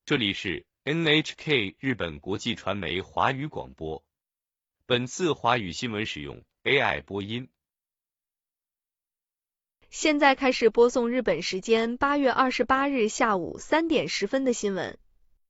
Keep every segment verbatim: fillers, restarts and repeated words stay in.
这里是 N H K 日本国际传媒华语广播。本次华语新闻使用 A I 播音。 现在开始播送日本时间八月二十八日下午三点十分的新闻。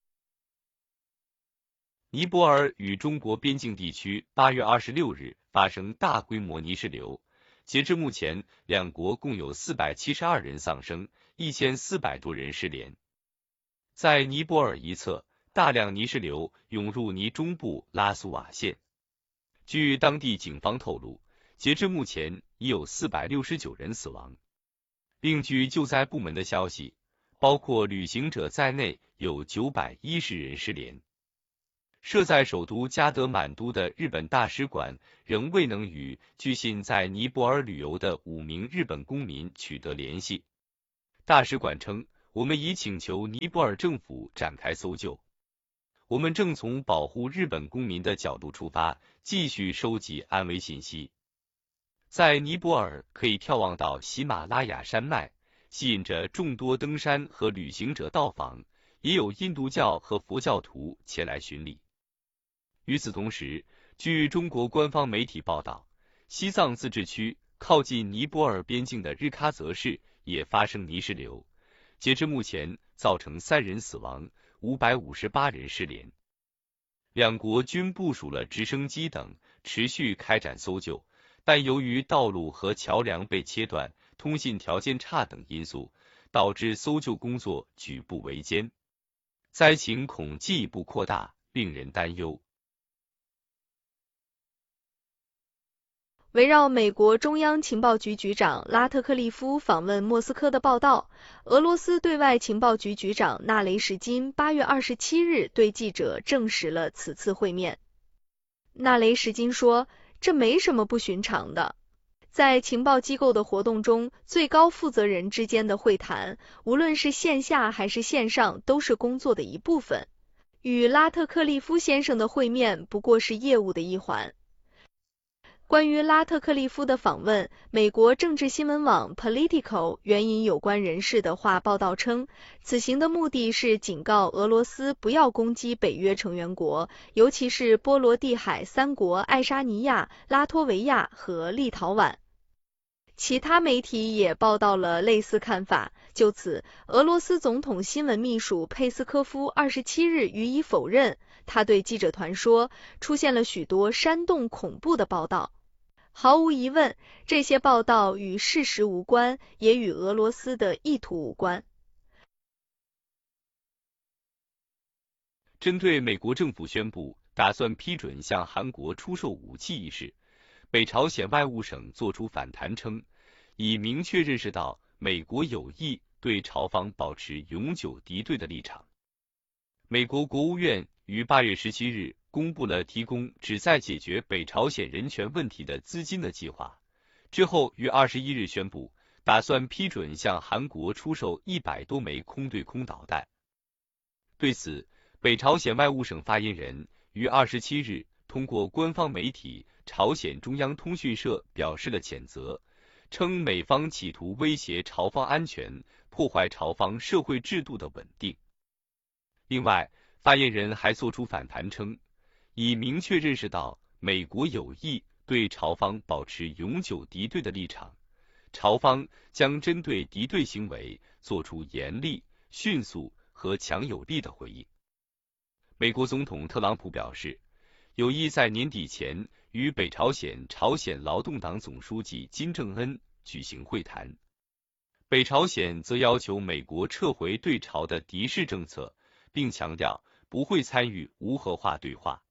尼泊尔与中国边境地区八月二十六日发生大规模泥石流，截至目前，两国共有四百七十二人丧生，一千四百多人失联。在尼泊尔一侧，大量泥石流涌入尼中部拉苏瓦县。据当地警方透露，截至目前已有四百六十九人死亡。另据救灾部门的消息，包括旅行者在内有九百一十人失联。设在首都加德满都的日本大使馆仍未能与据信在尼泊尔旅游的五名日本公民取得联系。大使馆称，我们已请求尼泊尔政府展开搜救。我们正从保护日本公民的角度出发，继续收集安危信息。在尼泊尔可以眺望到喜马拉雅山脉，吸引着众多登山和旅行者到访，也有印度教和佛教徒前来巡礼。与此同时，据中国官方媒体报道，西藏自治区靠近尼泊尔边境的日喀则市也发生泥石流，截至目前造成三人死亡，五百五十八人失联。两国均部署了直升机等，持续开展搜救，但由于道路和桥梁被切断、通信条件差等因素，导致搜救工作举步维艰，灾情恐进一步扩大，令人担忧。 围绕美国中央情报局局长拉特克利夫访问莫斯科的报道，俄罗斯对外情报局局长纳雷什金八月二十七日对记者证实了此次会面。纳雷什金说，这没什么不寻常的。在情报机构的活动中，最高负责人之间的会谈，无论是线下还是线上，都是工作的一部分。与拉特克利夫先生的会面不过是业务的一环。关于拉特克利夫的访问，美国政治新闻网 Politico 援引有关人士的话报道称，此行的目的是警告俄罗斯不要攻击北约成员国，尤其是波罗的海三国爱沙尼亚、拉脱维亚和立陶宛。其他媒体也报道了类似看法，就此，俄罗斯总统新闻秘书佩斯科夫二十七日予以否认，他对记者团说，出现了许多煽动恐怖的报道。毫无疑问，这些报道与事实无关，也与俄罗斯的意图无关。 针对美国政府宣布打算批准向韩国出售武器一事，北朝鲜外务省作出反弹称，已明确认识到美国有意对朝方保持永久敌对的立场。美国国务院于八月十七日公布了提供旨在解决北朝鲜人权问题的资金的计划，之后于二十一日宣布，打算批准向韩国出售一百多枚空对空导弹。对此，北朝鲜外务省发言人于二十七日通过官方媒体朝鲜中央通讯社表示了谴责，称美方企图威胁朝方安全，破坏朝方社会制度的稳定。另外，发言人还作出反弹称，已明确认识到美国有意对朝方保持永久敌对的立场，朝方将针对敌对行为做出严厉、迅速和强有力的回应。美国总统特朗普表示，有意在年底前与北朝鲜朝鲜劳动党总书记金正恩举行会谈。北朝鲜则要求美国撤回对朝的敌视政策，并强调不会参与无核化对话。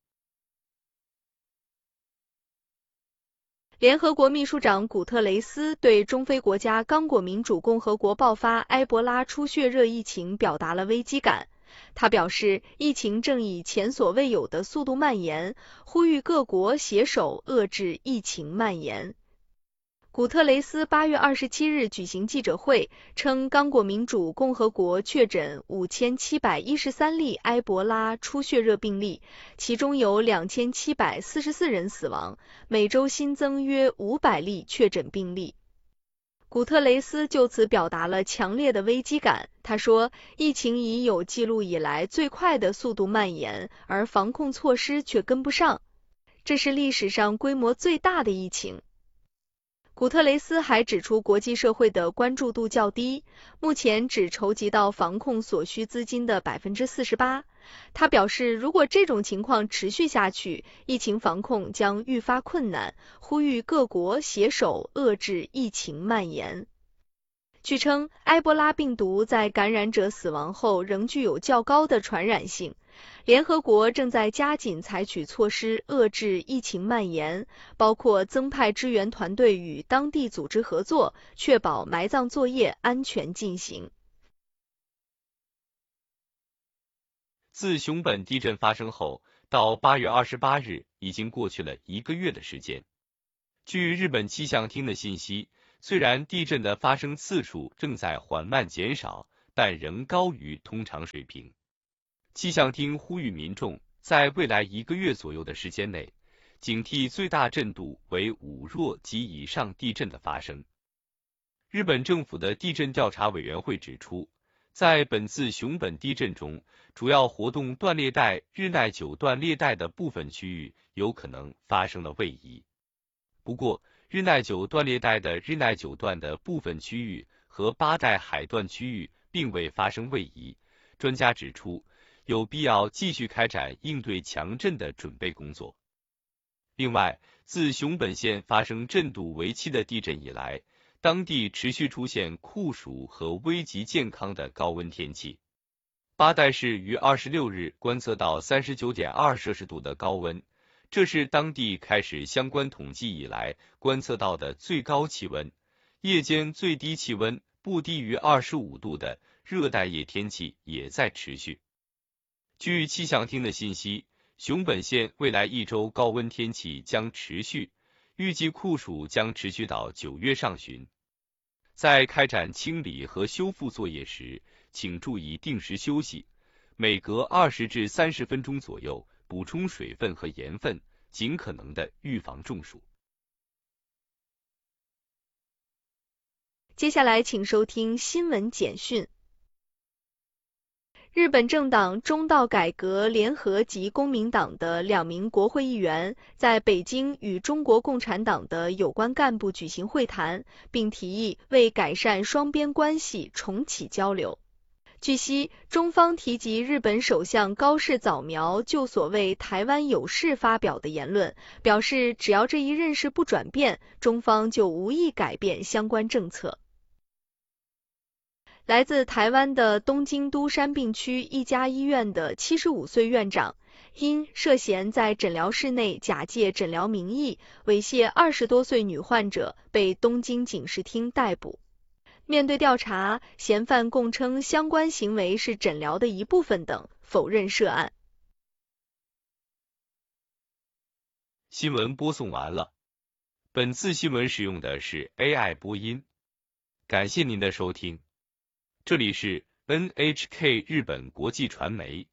联合国秘书长古特雷斯对中非国家刚果民主共和国爆发埃博拉出血热疫情表达了危机感。他表示，疫情正以前所未有的速度蔓延，呼吁各国携手遏制疫情蔓延。古特雷斯八月二十七日举行记者会，称刚果民主共和国确诊五千七百一十三例埃博拉出血热病例，其中有两千七百四十四人死亡，每周新增约五百例确诊病例。 古特雷斯就此表达了强烈的危机感。他说，疫情以有记录以来最快的速度蔓延，而防控措施却跟不上，这是历史上规模最大的疫情。古特雷斯还指出，国际社会的关注度较低，目前只筹集到防控所需资金的 百分之四十八。他表示，如果这种情况持续下去，疫情防控将愈发困难，呼吁各国携手遏制疫情蔓延。据称，埃博拉病毒在感染者死亡后仍具有较高的传染性。联合国正在加紧采取措施遏制疫情蔓延，包括增派支援团队与当地组织合作，确保埋葬作业安全进行。 自熊本地震发生后，到八月二十八日已经过去了一个月的时间。据日本气象厅的信息，虽然地震的发生次数正在缓慢减少，但仍高于通常水平。气象厅呼吁民众在未来一个月左右的时间内，警惕最大震度为五弱及以上地震的发生。日本政府的地震调查委员会指出，在本次熊本地震中，主要活动断裂带日奈久断裂带的部分区域有可能发生了位移。不过，日奈久断裂带的日奈久断的部分区域和八代海断区域并未发生位移。专家指出，有必要继续开展应对强震的准备工作。另外，自熊本县发生震度为七的地震以来，当地持续出现酷暑和危及健康的高温天气。八代市于二十六日观测到 三十九点二摄氏度的高温，这是当地开始相关统计以来观测到的最高气温。夜间最低气温不低于二十五度的热带夜天气也在持续。据气象厅的信息，熊本县未来一周高温天气将持续，预计酷暑将持续到九月上旬。在开展清理和修复作业时，请注意定时休息，每隔二十至三十分钟左右补充水分和盐分，尽可能的预防中暑。 接下来请收听新闻简讯。日本政党中道改革联合及公民党的两名国会议员在北京与中国共产党的有关干部举行会谈，并提议为改善双边关系重启交流。据悉，中方提及日本首相高市早苗就所谓台湾有事发表的言论，表示只要这一认识不转变，中方就无意改变相关政策。来自台湾的东京都山病区一家医院的七十五岁院长，因涉嫌在诊疗室内假借诊疗名义猥亵二十多岁女患者，被东京警视厅逮捕。面对调查，嫌犯供称相关行为是诊疗的一部分等，否认涉案。 新闻播送完了。本次新闻使用的是 A I 播音，感谢您的收听。这里是 N H K 日本国际传媒。